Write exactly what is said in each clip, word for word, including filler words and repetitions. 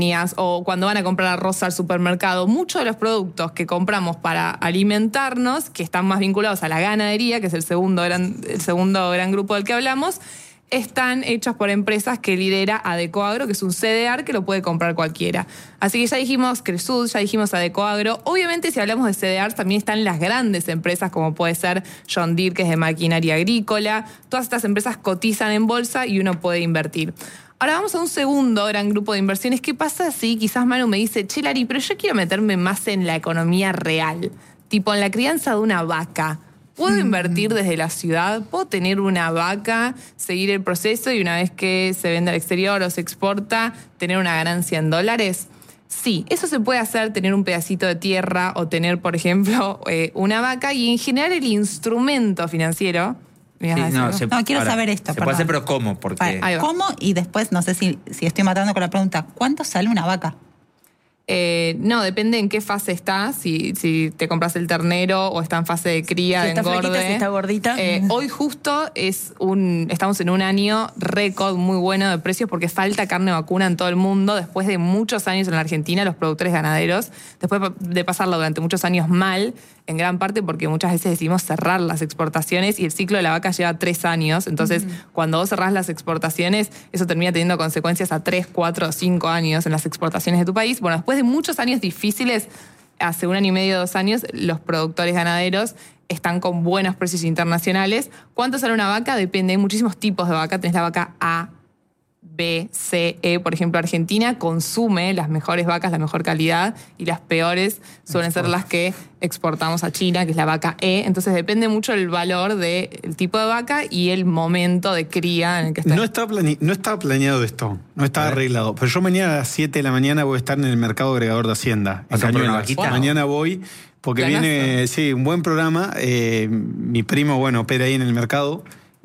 o cuando van a comprar arroz al supermercado, muchos de los productos que compramos para alimentarnos, que están más vinculados a la ganadería, que es el segundo gran, el segundo gran grupo del que hablamos, están hechos por empresas que lidera Adecoagro, que es un C D R que lo puede comprar cualquiera. Así que ya dijimos Cresud, ya dijimos Adecoagro. Obviamente, si hablamos de C D R, también están las grandes empresas, como puede ser John Deere, que es de maquinaria agrícola. Todas estas empresas cotizan en bolsa y uno puede invertir. Ahora vamos a un segundo gran grupo de inversiones. ¿Qué pasa si quizás Manu me dice, che, Lari, pero yo quiero meterme más en la economía real, tipo en la crianza de una vaca? ¿Puedo invertir desde la ciudad? ¿Puedo tener una vaca, seguir el proceso y una vez que se vende al exterior o se exporta, tener una ganancia en dólares? Sí, eso se puede hacer, tener un pedacito de tierra o tener, por ejemplo, eh, una vaca, y en general el instrumento financiero... Sí, no, se, no, quiero ahora, saber esto. Se perdón. puede hacer, pero ¿cómo? Porque... Vale, ¿cómo? Y después, no sé si, si estoy matando con la pregunta, ¿cuánto sale una vaca? Eh, no, depende en qué fase está, si, si te compras el ternero o está en fase de cría, si de está engorde. flaquita, si está gordita. Eh, hoy justo es un, estamos en un año récord muy bueno de precios porque falta carne vacuna en todo el mundo después de muchos años en la Argentina, los productores ganaderos, después de pasarlo durante muchos años mal, en gran parte porque muchas veces decidimos cerrar las exportaciones y el ciclo de la vaca lleva tres años. Entonces, uh-huh. cuando vos cerrás las exportaciones, eso termina teniendo consecuencias a tres, cuatro, cinco años en las exportaciones de tu país. Bueno, después de muchos años difíciles, hace un año y medio, dos años, los productores ganaderos están con buenos precios internacionales. ¿Cuánto sale una vaca? Depende, hay muchísimos tipos de vaca. Tenés la vaca A, B, C, E, por ejemplo, Argentina consume las mejores vacas, la mejor calidad, y las peores suelen ser las que exportamos a China, que es la vaca E. Entonces depende mucho el valor del tipo de vaca y el momento de cría en el que está. No estaba, plane... no estaba planeado esto, no estaba arreglado, pero yo mañana a las siete de la mañana voy a estar en el mercado agregador de Hacienda. En Cañuelas. Wow. Mañana voy, porque Planazo. viene, sí, un buen programa. Eh, mi primo, bueno, opera ahí en el mercado,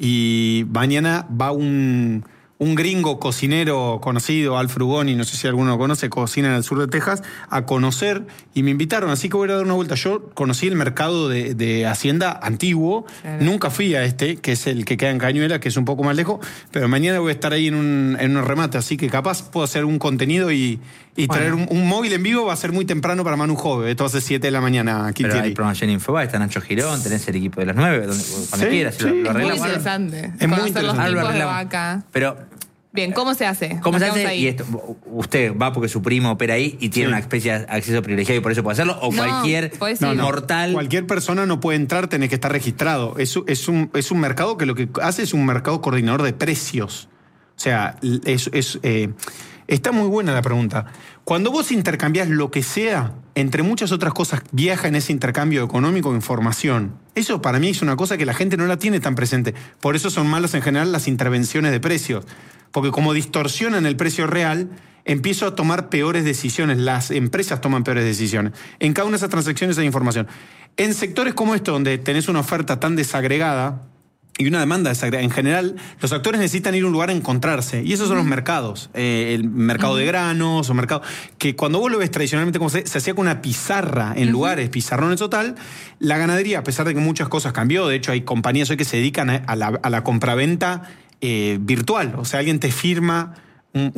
y mañana va un... un gringo cocinero conocido, Al Frugoni, no sé si alguno lo conoce, cocina en el sur de Texas, a conocer, y me invitaron, así que voy a dar una vuelta. Yo conocí el mercado de, de Hacienda antiguo, claro. Nunca fui a este, que es el que queda en Cañuelas, que es un poco más lejos, pero mañana voy a estar ahí en un, en un remate, así que capaz puedo hacer un contenido y, y bueno. traer un, un móvil en vivo. Va a ser muy temprano para Manu Jove, esto hace siete de la mañana. Aquí pero hay programación Infobae, está Nacho Girón, tenés el equipo de las nueve, donde, cuando sí, quieras, sí. lo, lo arreglamos. Muy interesante. Es muy interesante. Los tipos de vaca. Pero... Bien, ¿cómo se hace? ¿Cómo se hace? Y esto, usted va porque su primo opera ahí y tiene sí. una especie de acceso privilegiado y por eso puede hacerlo, o no, cualquier no, no, mortal. Cualquier persona no puede entrar, tenés que estar registrado. Es, es, un, es un mercado que lo que hace es un mercado coordinador de precios. O sea, es, es, eh, está muy buena la pregunta. Cuando vos intercambiás lo que sea, entre muchas otras cosas, viaja en ese intercambio económico de información. Eso para mí es una cosa que la gente no la tiene tan presente. Por eso son malas en general las intervenciones de precios. Porque como distorsionan el precio real, empiezo a tomar peores decisiones. Las empresas toman peores decisiones. En cada una de esas transacciones hay información. En sectores como este, donde tenés una oferta tan desagregada y una demanda desagregada, en general, los actores necesitan ir a un lugar a encontrarse. Y esos son los mercados. Eh, el mercado uh-huh. de granos o mercado... Que cuando vos lo ves tradicionalmente como se, se hacía con una pizarra en uh-huh. lugares, pizarrones o tal, la ganadería, a pesar de que muchas cosas cambió, de hecho hay compañías hoy que se dedican a, a la, a la compraventa Eh, virtual. O sea, alguien te firma un,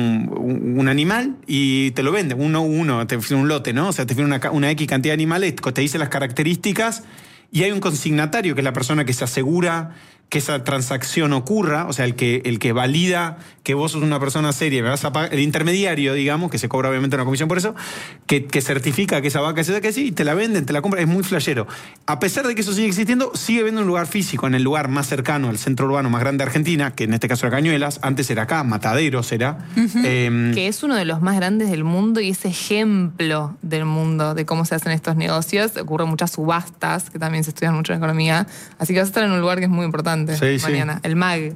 un, un animal y te lo vende, uno uno, te firma un lote, ¿no? O sea, te firma una, una X cantidad de animales, te dice las características y hay un consignatario que es la persona que se asegura que esa transacción ocurra, o sea, el que, el que valida que vos sos una persona seria, me vas a pagar, el intermediario, digamos, que se cobra obviamente una comisión por eso, que, que certifica que esa vaca es esa que sí, y te la venden, te la compran, es muy flashero. A pesar de que eso sigue existiendo, sigue habiendo un lugar físico, en el lugar más cercano al centro urbano más grande de Argentina, que en este caso era Cañuelas, antes era acá, Mataderos era. Uh-huh. Eh, que es uno de los más grandes del mundo y es ejemplo del mundo de cómo se hacen estos negocios. Ocurren muchas subastas, que también se estudian mucho en economía, así que vas a estar en un lugar que es muy importante. Sí, mañana, sí. el M A G.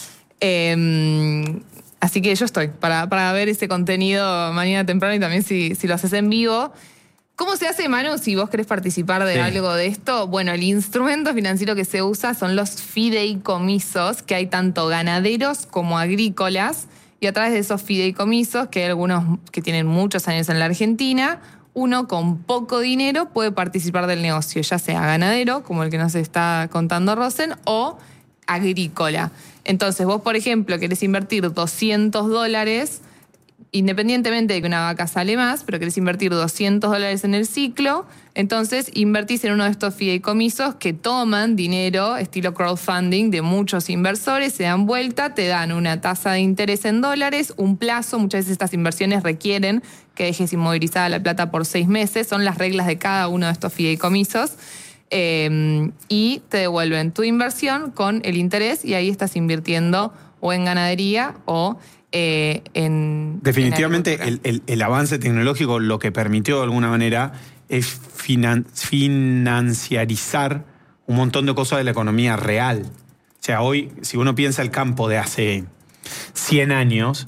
Eh, así que yo estoy para, para ver ese contenido mañana temprano y también si, si lo haces en vivo. ¿Cómo se hace, Manu, si vos querés participar de sí. algo de esto? Bueno, el instrumento financiero que se usa son los fideicomisos, que hay tanto ganaderos como agrícolas, y a través de esos fideicomisos, que hay algunos que tienen muchos años en la Argentina, uno con poco dinero puede participar del negocio, ya sea ganadero, como el que nos está contando Rosen, o agrícola. Entonces, vos, por ejemplo, querés invertir doscientos dólares independientemente de que una vaca sale más, pero querés invertir doscientos dólares en el ciclo, entonces invertís en uno de estos fideicomisos que toman dinero, estilo crowdfunding, de muchos inversores, se dan vuelta, te dan una tasa de interés en dólares, un plazo, muchas veces estas inversiones requieren que dejes inmovilizada la plata por seis meses, son las reglas de cada uno de estos fideicomisos, eh, y te devuelven tu inversión con el interés y ahí estás invirtiendo o en ganadería o eh, en... Definitivamente en el, el, el avance tecnológico lo que permitió de alguna manera es finan, financiarizar un montón de cosas de la economía real. O sea, hoy, si uno piensa el campo de hace cien años,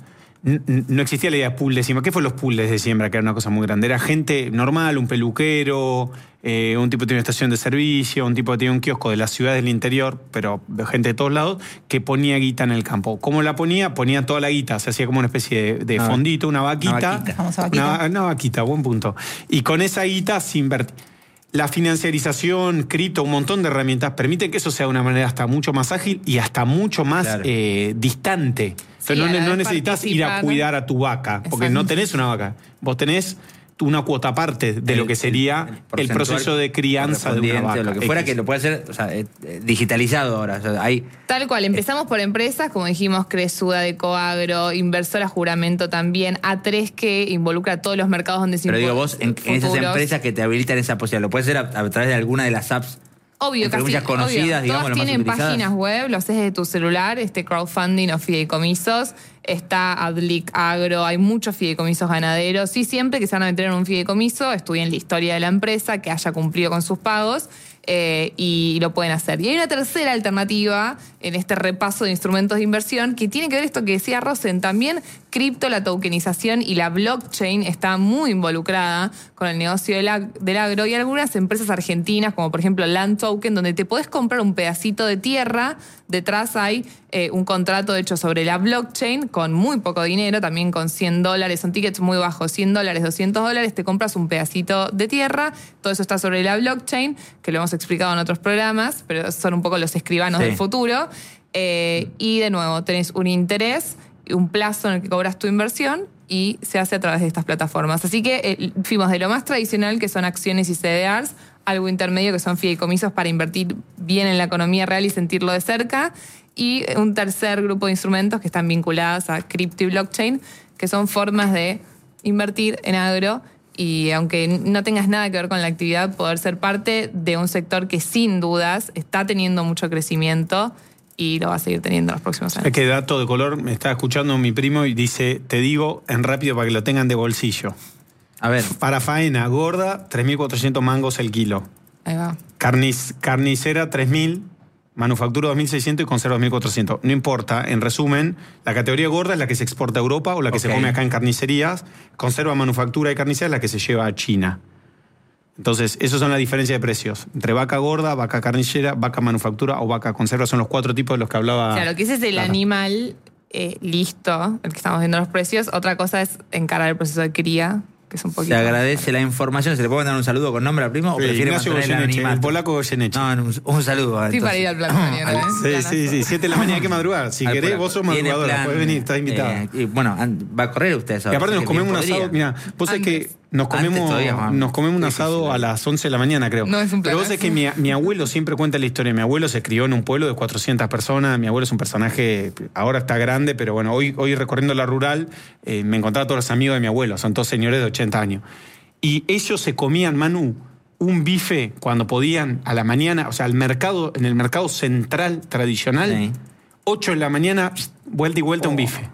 no existía la idea de pool de siembra. ¿Qué fue los pools de siembra? Que era una cosa muy grande. Era gente normal, un peluquero, eh, un tipo que tenía una estación de servicio, un tipo que tenía un kiosco de las ciudades del interior, pero de gente de todos lados, que ponía guita en el campo. ¿Cómo la ponía? Ponía toda la guita. Se hacía como una especie de, de fondito, una vaquita. Una vaquita. vaquita. Una, una vaquita, buen punto. Y con esa guita se invertía. La financiarización, cripto, un montón de herramientas permiten que eso sea de una manera hasta mucho más ágil y hasta mucho más Claro. eh, distante. Sí, Entonces, a no, la no vez necesitas ir a participar. cuidar a tu vaca, porque Exacto. no tenés una vaca. Vos tenés una cuota parte de El- lo que sería el el, porcentual proceso de crianza de una correspondiente, vaca. o lo que fuera, X. que lo puede hacer, o sea, eh, eh, digitalizado ahora. O sea, hay, Tal cual, empezamos por empresas, como dijimos, Cresuda, Decoagro, Inversora Juramento también, A tres que involucra a todos los mercados donde se pero digo, impo- vos, en, en esas futuros. empresas que te habilitan esa posibilidad, ¿lo puedes hacer a, a través de alguna de las apps? Obvio, entre casi muchas conocidas, obvio. digamos, Todas las más tienen utilizadas? páginas web, lo haces desde tu celular, este crowdfunding o fideicomisos, está Adlic Agro, hay muchos fideicomisos ganaderos, y siempre que se van a meter en un fideicomiso, estudien la historia de la empresa, que haya cumplido con sus pagos, eh, y lo pueden hacer. Y hay una tercera alternativa en este repaso de instrumentos de inversión que tiene que ver esto que decía Rosen, también cripto, la tokenización y la blockchain está muy involucrada con el negocio del, ag- del agro y algunas empresas argentinas, como por ejemplo Land Token, donde te podés comprar un pedacito de tierra, detrás hay eh, un contrato hecho sobre la blockchain con muy poco dinero, también con cien dólares, son tickets muy bajos, cien dólares, doscientos dólares, te compras un pedacito de tierra, todo eso está sobre la blockchain, que lo hemos explicado en otros programas, pero son un poco los escribanos Sí. del futuro, eh, y de nuevo tenés un interés, un plazo en el que cobras tu inversión y se hace a través de estas plataformas. Así que eh, fuimos de lo más tradicional, que son acciones y C D Rs, algo intermedio, que son fideicomisos para invertir bien en la economía real y sentirlo de cerca, y un tercer grupo de instrumentos que están vinculados a cripto y blockchain, que son formas de invertir en agro y, aunque no tengas nada que ver con la actividad, poder ser parte de un sector que sin dudas está teniendo mucho crecimiento y lo va a seguir teniendo en los próximos años. Es que dato de color, me está escuchando mi primo y dice, te digo en rápido para que lo tengan de bolsillo. A ver, Para faena gorda, tres mil cuatrocientos mangos el kilo. Ahí va. Carnic- carnicera, tres mil. Manufactura, dos mil seiscientos y conserva, dos mil cuatrocientos. No importa, en resumen, la categoría gorda es la que se exporta a Europa o la que Ok. se come acá en carnicerías. Conserva, manufactura y carnicera es la que se lleva a China. Entonces, esas son las diferencias de precios. Entre vaca gorda, vaca carnicera, vaca manufactura o vaca conserva son los cuatro tipos de los que hablaba. Claro, que ese es el Clara. animal eh, listo, el que estamos viendo los precios. Otra cosa es encarar el proceso de cría, que es un se poquito... agradece la información. ¿Se le puede mandar un saludo con nombre al primo o Sí, prefiere Ignacio mantener el Goyeneche, el anonimato? polaco Goyeneche. No, un, un saludo. Sí, entonces. para ir al plan mañana, ¿eh? Sí, Planazo. sí, sí. Siete de la mañana hay que madrugar. Si Al querés, polaco. vos sos Tiene madrugadora, plan, podés venir, estás invitada. eh, y bueno, an- va a correr usted esa Y aparte hora, nos así que comemos un bien asado, podría. mira, vos sabés Antes. que nos Antes comemos, todavía, más nos comemos un difícil, asado a ¿eh? las once de la mañana, creo. No es un Pero vos planazo. sabés que mi, mi abuelo siempre cuenta la historia. Mi abuelo se crió en un pueblo de cuatrocientas personas. Mi abuelo es un personaje, ahora está grande, pero bueno, hoy, hoy recorriendo la rural, eh, me encontraba a todos los amigos de mi abuelo. Son todos señores de ochenta años. Y ellos se comían, Manu, un bife cuando podían a la mañana, o sea, al mercado, en el mercado central tradicional, Sí. ocho de la mañana, vuelta y vuelta un bife.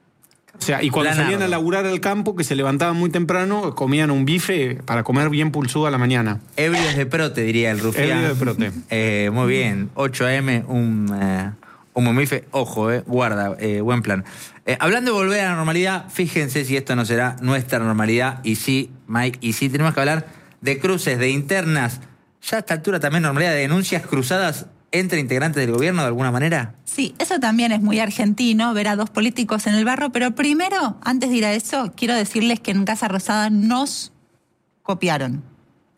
O sea, y cuando Planardo. salían a laburar al campo, que se levantaban muy temprano, comían un bife para comer bien pulsudo a la mañana. Ebrios de prote, diría el rufián. Ebrio de prote. Eh, muy bien. ocho a eme, un, eh, un momife. Ojo, eh, guarda, eh, buen plan. Eh, hablando de volver a la normalidad, fíjense si esto no será nuestra normalidad. Y sí, Mike, y sí, tenemos que hablar de cruces, de internas. Ya a esta altura también normalidad de denuncias cruzadas entre integrantes del gobierno de alguna manera. Sí, eso también es muy argentino, ver a dos políticos en el barro, pero primero, antes de ir a eso, quiero decirles que en Casa Rosada nos copiaron.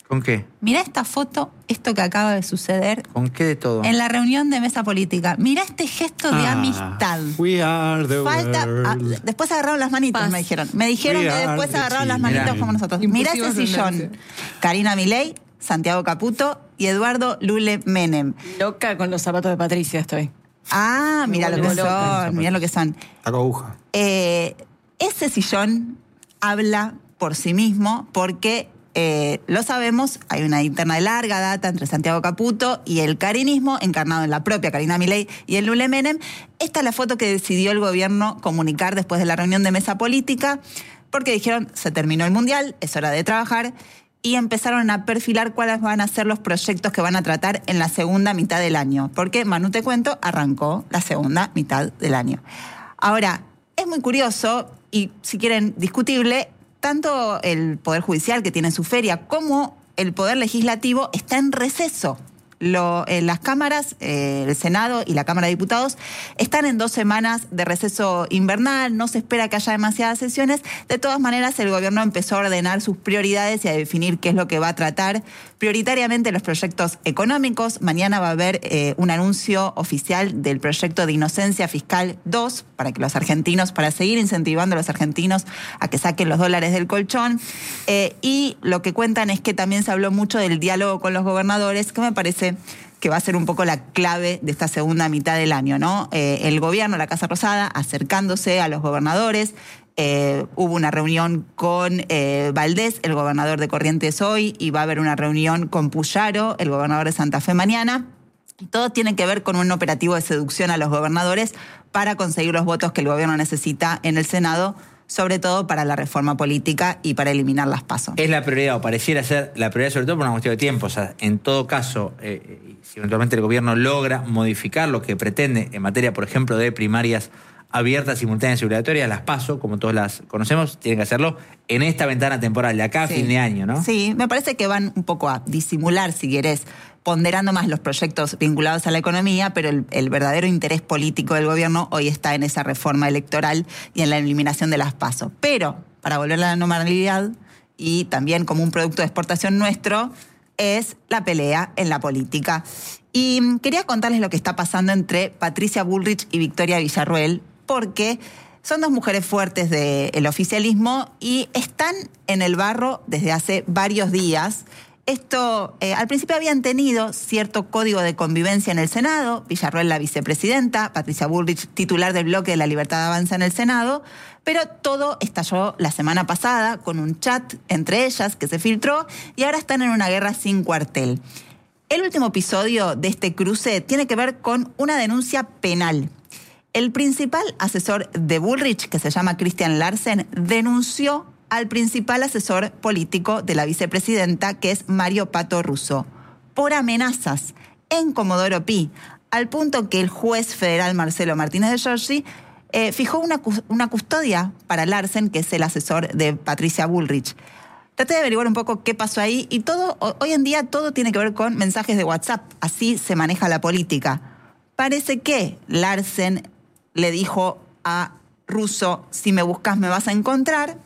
¿Con qué? Mirá esta foto, esto que acaba de suceder ¿Con qué de todo? en la reunión de mesa política. Mirá este gesto de Ah, amistad. We are the Falta. world. ah, después agarraron las manitos, Paz. me dijeron. Me dijeron We que are después the agarraron las children. manitos como nosotros. Mirá ese Impulsiva sillón. tendencia. Karina Milei, Santiago Caputo y Eduardo Lule Menem. Loca con los zapatos de Patricia estoy. Ah, Me mirá lo que vuelvo loca. son. Mirá lo que son. Taco aguja. Eh, ese sillón habla por sí mismo porque, eh, lo sabemos, hay una interna de larga data entre Santiago Caputo y el carinismo, encarnado en la propia Karina Milei y el Lule Menem. Esta es la foto que decidió el gobierno comunicar después de la reunión de mesa política, porque dijeron, se terminó el Mundial, es hora de trabajar, y empezaron a perfilar cuáles van a ser los proyectos que van a tratar en la segunda mitad del año. Porque, Manu, te cuento, arrancó la segunda mitad del año. Ahora, es muy curioso y, si quieren, discutible, tanto el Poder Judicial, que tiene su feria, como el Poder Legislativo está en receso. Lo, eh, las cámaras, eh, el Senado y la Cámara de Diputados, están en dos semanas de receso invernal, no se espera que haya demasiadas sesiones. De todas maneras, el gobierno empezó a ordenar sus prioridades y a definir qué es lo que va a tratar. Prioritariamente los proyectos económicos. Mañana va a haber eh, un anuncio oficial del proyecto de Inocencia Fiscal dos, para que los argentinos, para seguir incentivando a los argentinos a que saquen los dólares del colchón. Eh, y lo que cuentan es que también se habló mucho del diálogo con los gobernadores, que me parece que va a ser un poco la clave de esta segunda mitad del año, ¿no? Eh, el gobierno, la Casa Rosada, acercándose a los gobernadores. Eh, hubo una reunión con eh, Valdés, el gobernador de Corrientes, hoy, y va a haber una reunión con Puyaro, el gobernador de Santa Fe, mañana. Todo tiene que ver con un operativo de seducción a los gobernadores para conseguir los votos que el gobierno necesita en el Senado, sobre todo para la reforma política y para eliminar las PASO. Es la prioridad, o pareciera ser la prioridad, sobre todo por una cuestión de tiempo. O sea, en todo caso, eh, si eventualmente el gobierno logra modificar lo que pretende en materia, por ejemplo, de primarias abiertas, simultáneas y obligatorias, las PASO, como todos las conocemos, tienen que hacerlo en esta ventana temporal de acá a Sí. fin de año, ¿no? Sí, me parece que van un poco a disimular, si querés, ponderando más los proyectos vinculados a la economía, pero el, el verdadero interés político del gobierno hoy está en esa reforma electoral y en la eliminación de las PASO. Pero, para volver a la normalidad, y también como un producto de exportación nuestro, es la pelea en la política. Y mm, quería contarles lo que está pasando entre Patricia Bullrich y Victoria Villarruel, porque son dos mujeres fuertes del oficialismo y están en el barro desde hace varios días. Esto, eh, al principio habían tenido cierto código de convivencia en el Senado, Villarruel la vicepresidenta, Patricia Bullrich titular del bloque de La Libertad Avanza en el Senado, pero todo estalló la semana pasada con un chat entre ellas que se filtró y ahora están en una guerra sin cuartel. El último episodio de este cruce tiene que ver con una denuncia penal. El principal asesor de Bullrich, que se llama Christian Larsen, denunció al principal asesor político de la vicepresidenta, que es Mario Pato Russo, por amenazas en Comodoro Pi, al punto que el juez federal Marcelo Martínez de Giorgi eh, fijó una, una custodia para Larsen, que es el asesor de Patricia Bullrich. Traté de averiguar un poco qué pasó ahí y todo, hoy en día todo tiene que ver con mensajes de WhatsApp, así se maneja la política. Parece que Larsen le dijo a Russo, si me buscas me vas a encontrar,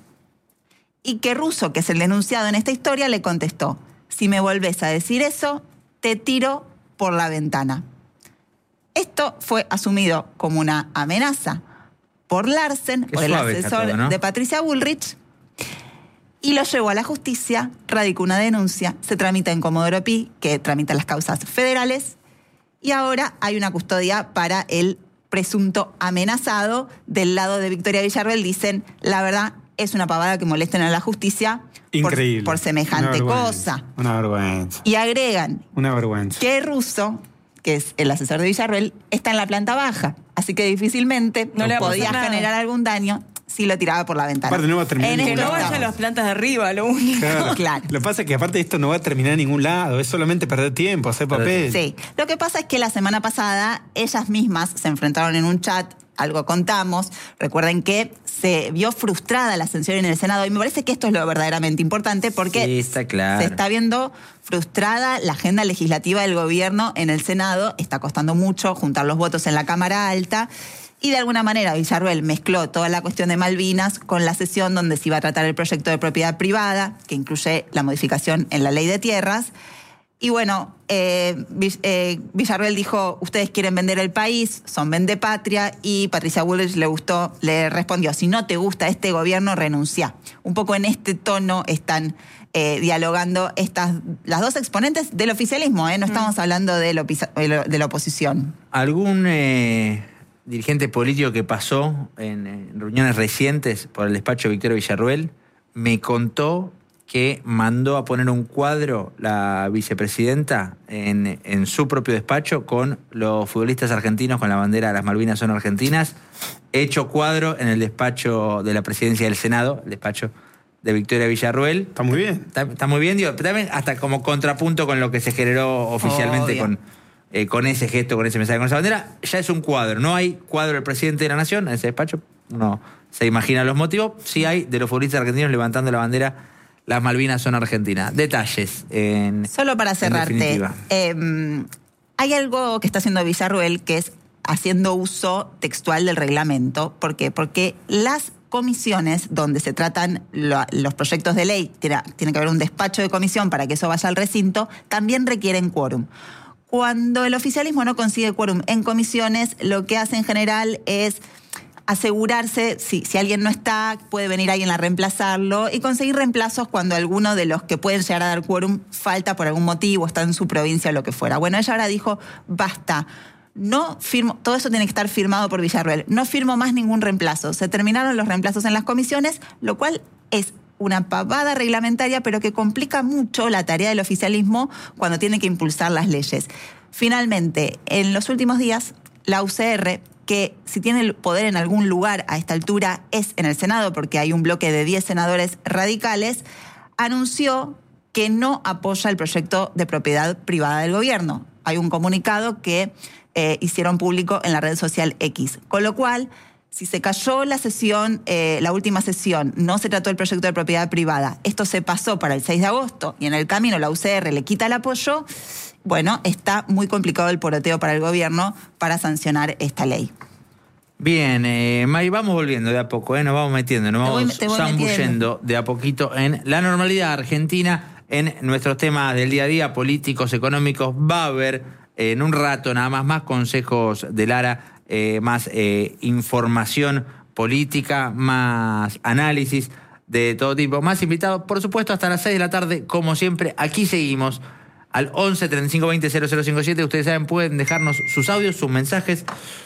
y que Russo, que es el denunciado en esta historia, le contestó, si me volvés a decir eso, te tiro por la ventana. Esto fue asumido como una amenaza por Larsen, Qué por el suave está asesor todo, ¿no? de Patricia Bullrich, y lo llevó a la justicia, radicó una denuncia, se tramita en Comodoro Pi, que tramita las causas federales, y ahora hay una custodia para el presunto amenazado. Del lado de Victoria Villarruel dicen, la verdad, es una pavada que molesten a la justicia por, Increíble. por semejante Una cosa. vergüenza. Una vergüenza. Y agregan Una vergüenza. que Russo, que es el asesor de Villarruel, está en la planta baja, así que difícilmente No le va a podía pasar nada. generar algún daño si lo tiraba por la ventana. Aparte, no va a terminar En en Que ningún esto no lado. vayan estamos. las plantas de arriba, lo único. Claro. Claro. Lo que pasa es que aparte esto no va a terminar en ningún lado, es solamente perder tiempo, hacer papel. Sí, lo que pasa es que la semana pasada ellas mismas se enfrentaron en un chat, algo contamos, recuerden que se vio frustrada la ascensión en el Senado y me parece que esto es lo verdaderamente importante porque Sí, está claro. se está viendo frustrada la agenda legislativa del gobierno en el Senado, está costando mucho juntar los votos en la Cámara Alta Y de alguna manera Villarruel mezcló toda la cuestión de Malvinas con la sesión donde se iba a tratar el proyecto de propiedad privada, que incluye la modificación en la ley de tierras. Y bueno, eh, eh, Villarruel dijo, ustedes quieren vender el país, son vendepatria, y Patricia Bullrich le gustó, le respondió, si no te gusta este gobierno, renuncia. Un poco en este tono están eh, dialogando estas, las dos exponentes del oficialismo, ¿eh? No mm. estamos hablando de, lo, de la oposición. ¿Algún eh, dirigente político que pasó en, en reuniones recientes por el despacho de Victoria Villarruel me contó que mandó a poner un cuadro la vicepresidenta en, en su propio despacho con los futbolistas argentinos con la bandera de las Malvinas son argentinas, hecho cuadro en el despacho de la presidencia del Senado, el despacho de Victoria Villarruel. Está muy bien. Está, está muy bien, digo, pero también hasta como contrapunto con lo que se generó oficialmente con, eh, con ese gesto, con ese mensaje, con esa bandera, ya es un cuadro. No hay cuadro del presidente de la Nación en ese despacho, uno se imagina los motivos, sí hay de los futbolistas argentinos levantando la bandera las Malvinas son argentinas. Detalles. En, Solo para cerrarte, eh, hay algo que está haciendo Villarruel que es haciendo uso textual del reglamento. ¿Por qué? Porque las comisiones donde se tratan lo, los proyectos de ley, tiene, tiene que haber un despacho de comisión para que eso vaya al recinto, también requieren quórum. Cuando el oficialismo no consigue quórum en comisiones, lo que hace en general es asegurarse, si, si alguien no está, puede venir alguien a reemplazarlo y conseguir reemplazos cuando alguno de los que pueden llegar a dar quórum falta por algún motivo, está en su provincia o lo que fuera. Bueno, ella ahora dijo, basta, no firmo, todo eso tiene que estar firmado por Villarruel, no firmo más ningún reemplazo. Se terminaron los reemplazos en las comisiones, lo cual es una pavada reglamentaria, pero que complica mucho la tarea del oficialismo cuando tiene que impulsar las leyes. Finalmente, en los últimos días, la U C R, que si tiene el poder en algún lugar a esta altura es en el Senado, porque hay un bloque de diez senadores radicales, anunció que no apoya el proyecto de propiedad privada del gobierno. Hay un comunicado que eh, hicieron público en la red social X. Con lo cual, si se cayó la sesión, eh, la última sesión, no se trató el proyecto de propiedad privada, esto se pasó para el seis de agosto y en el camino la U C R le quita el apoyo, bueno, está muy complicado el poroteo para el gobierno para sancionar esta ley. Bien, eh, May, vamos volviendo de a poco, eh, nos vamos metiendo, nos vamos te voy, te zambullendo de a poquito en la normalidad argentina, en nuestros temas del día a día, políticos, económicos. Va a haber eh, en un rato nada más más consejos de Lara, eh, más eh, información política, más análisis de todo tipo, más invitados, por supuesto, hasta las seis de la tarde, como siempre. Aquí seguimos al once, treinta y cinco, veinte, cero cero cincuenta y siete. Ustedes saben, pueden dejarnos sus audios, sus mensajes,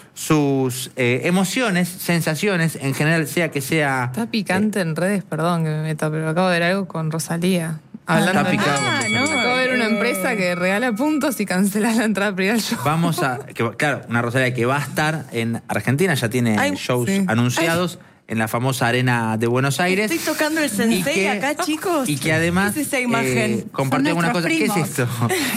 sus eh, emociones, sensaciones, en general, sea que sea... Está picante eh, en redes, perdón que me meta, pero acabo de ver algo con Rosalía. Hablando está picado. Ah, no, acabo de ver una empresa que regala puntos y cancela la entrada para ir al show. Vamos a... Que, claro, una Rosalía que va a estar en Argentina, ya tiene Ay, shows sí. anunciados. Ay. En la famosa Arena de Buenos Aires. Estoy tocando el sensei que, acá, chicos. Y que además ¿qué es esa imagen? Eh, compartimos una cosa. Primos. ¿Qué es esto?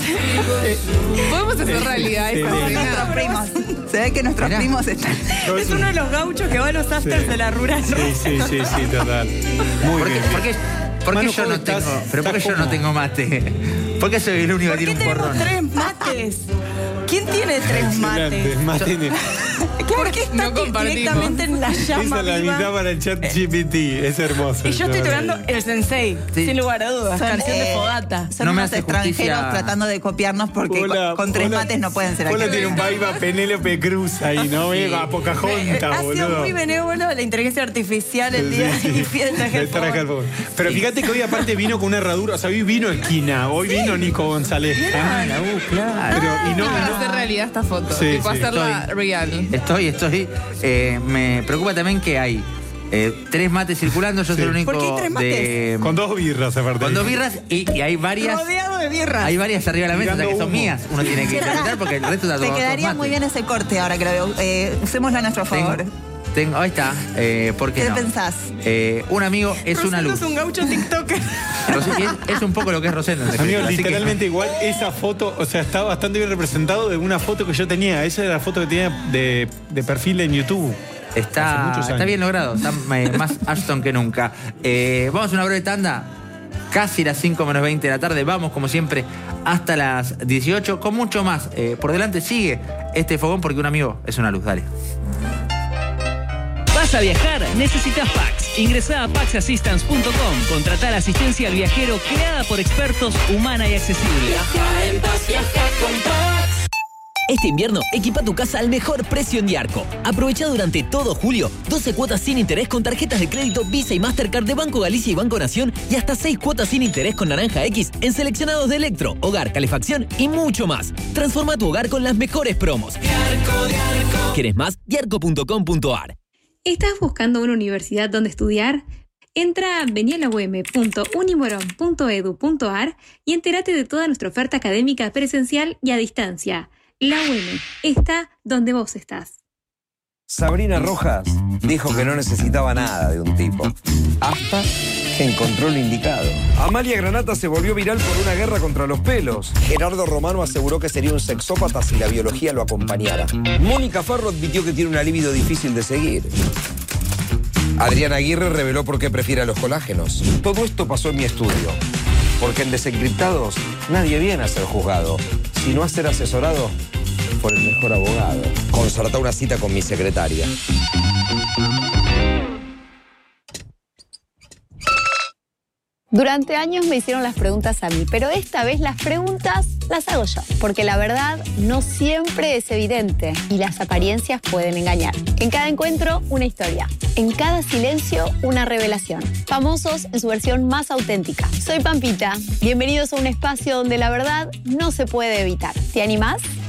Podemos hacer realidad esa Son nuestros primos. Se ve que nuestros Mirá. primos están... Es uno de los gauchos que va a los afters sí. de la rural. Sí, sí, sí, sí, total. Muy ¿Por bien. Qué, ¿Por qué, por qué Manu, yo no estás, tengo... Pero ¿por qué yo no tengo mate? ¿Por qué soy el único que tiene un porrón? ¿Por qué tenemos tres mates? ¿Quién tiene tres mates? Mate. ¿Por qué está no directamente en la llama Esa es la viva? mitad para el chat G P T, es hermoso. Y yo estoy tocando el sensei, sí. sin lugar a dudas, Son, canción eh, de fogata. Son no unos extranjeros justicia. tratando de copiarnos porque Hola, con, con tres hola, mates no pueden ser aquí. Hola, tiene un vibe a Penélope Cruz ahí, ¿no? Sí. Venga, a Pocahontas, Ha sido boludo. muy benévolo la inteligencia artificial el día Sí, sí. y fiel traje el Traje al fogón. fogón. Pero fíjate que hoy aparte vino con una herradura, o sea, hoy vino esquina, hoy Sí. vino Nico González. Ah, la U, claro. Pero, y no, Para no- hacer realidad esta foto. Sí, tipo sí. hacerla Estoy- real. Estoy, estoy. Eh, me preocupa también que hay eh, tres mates circulando. Yo Sí. soy el único ¿Por qué hay tres de. con dos birras aparte. Con dos birras y, y hay varias. Rodeado de birras. Hay varias arriba de la mesa, o sea, que son Tirando humo. mías. Uno tiene que interpretar porque el resto está Te todo. quedaría muy bien ese corte ahora que lo veo. Eh, usémoslo a nuestro favor. Tengo, tengo, ahí está. Eh, ¿Por qué ¿Qué no? pensás? Eh, un amigo es una Rosendo luz. es un gaucho tiktoker. Rosendo- es, es un poco lo que es Rosendo. en Amigo, definitiva, así que- literalmente igual esa foto, o sea, está bastante bien representado de una foto que yo tenía. Esa era la foto que tenía de, de perfil en YouTube. Hace Está, muchos está años. bien logrado, está eh, más Ashton que nunca. Eh, vamos a una breve tanda, casi las cinco menos veinte de la tarde. Vamos, como siempre, hasta las dieciocho, con mucho más. Eh, por delante sigue este fogón porque un amigo es una luz. Dale. a viajar? Necesitas Pax. Ingresá a pax assistance punto com. Contratá la asistencia al viajero creada por expertos, humana y accesible. Viaja en paz, viaja con Pax. Este invierno, equipa tu casa al mejor precio en Diarco. Aprovecha durante todo julio doce cuotas sin interés con tarjetas de crédito Visa y Mastercard de Banco Galicia y Banco Nación y hasta seis cuotas sin interés con Naranja X en seleccionados de electro, hogar, calefacción y mucho más. Transforma tu hogar con las mejores promos. Diarco, Diarco. ¿Quieres más? diarco punto com punto ar. ¿Estás buscando una universidad donde estudiar? Entra a vení a la u eme punto unimoron punto edu punto ar y entérate de toda nuestra oferta académica presencial y a distancia. La U M está donde vos estás. Sabrina Rojas dijo que no necesitaba nada de un tipo, hasta que encontró lo indicado. Amalia Granata se volvió viral por una guerra contra los pelos. Gerardo Romano aseguró que sería un sexópata si la biología lo acompañara. Mónica Farro admitió que tiene una libido difícil de seguir. Adriana Aguirre reveló por qué prefiere a los colágenos. Todo esto pasó en mi estudio, porque en Desencriptados nadie viene a ser juzgado, sino a ser asesorado por el mejor abogado. Concertá una cita con mi secretaria. Durante años me hicieron las preguntas a mí, pero esta vez las preguntas las hago yo, porque la verdad no siempre es evidente y las apariencias pueden engañar. En cada encuentro, una historia. En cada silencio, una revelación. Famosos en su versión más auténtica. Soy Pampita. Bienvenidos a un espacio donde la verdad no se puede evitar. ¿Te animás?